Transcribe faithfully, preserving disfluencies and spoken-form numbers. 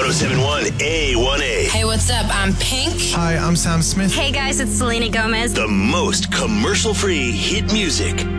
seven one A one A. Hey, what's up? I'm Pink. Hi, I'm Sam Smith. Hey guys, it's Selena Gomez. The most commercial-free hit music